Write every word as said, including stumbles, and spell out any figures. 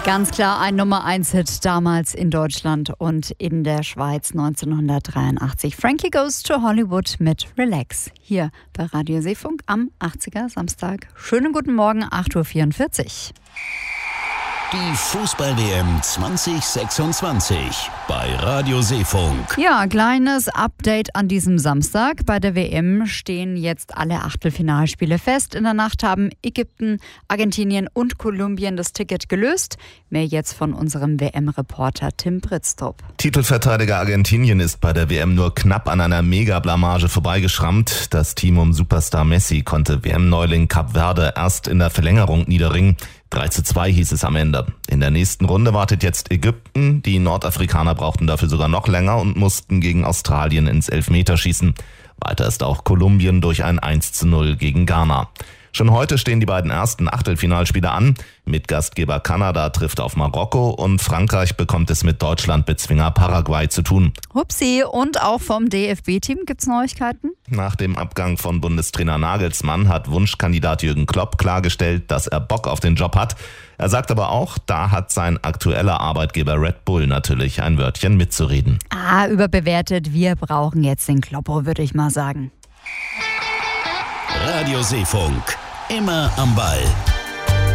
Ganz klar ein Nummer eins Hit damals in Deutschland und in der Schweiz neunzehnhundertdreiundachtzig. Frankie Goes to Hollywood mit Relax. Hier bei Radio Seefunk am achtziger Samstag. Schönen guten Morgen, acht Uhr vierundvierzig. Die Fußball-W M zwanzig sechsundzwanzig bei Radio Seefunk. Ja, kleines Update an diesem Samstag. Bei der W M stehen jetzt alle Achtelfinalspiele fest. In der Nacht haben Ägypten, Argentinien und Kolumbien das Ticket gelöst. Mehr jetzt von unserem W M-Reporter Tim Britztrup. Titelverteidiger Argentinien ist bei der W M nur knapp an einer Mega-Blamage vorbeigeschrammt. Das Team um Superstar Messi konnte W M-Neuling Kap Verde erst in der Verlängerung niederringen. drei zu zwei hieß es am Ende. In der nächsten Runde wartet jetzt Ägypten. Die Nordafrikaner brauchten dafür sogar noch länger und mussten gegen Australien ins Elfmeterschießen. Weiter ist auch Kolumbien durch ein eins zu null gegen Ghana. Schon heute stehen die beiden ersten Achtelfinalspiele an. Mitgastgeber Kanada trifft auf Marokko und Frankreich bekommt es mit Deutschland-Bezwinger Paraguay zu tun. Hupsi, und auch vom D F B-Team gibt's Neuigkeiten? Nach dem Abgang von Bundestrainer Nagelsmann hat Wunschkandidat Jürgen Klopp klargestellt, dass er Bock auf den Job hat. Er sagt aber auch, da hat sein aktueller Arbeitgeber Red Bull natürlich ein Wörtchen mitzureden. Ah, überbewertet. Wir brauchen jetzt den Kloppo, würde ich mal sagen. Radio Seefunk. Immer am Ball.